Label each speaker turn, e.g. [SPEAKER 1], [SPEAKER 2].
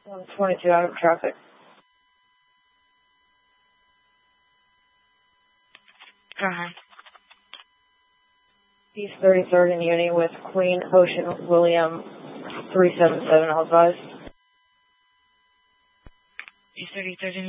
[SPEAKER 1] 122 out of traffic.
[SPEAKER 2] Go ahead.
[SPEAKER 1] East 33rd in Uni with Queen Ocean William 377, I'll advise.
[SPEAKER 2] East 33rd in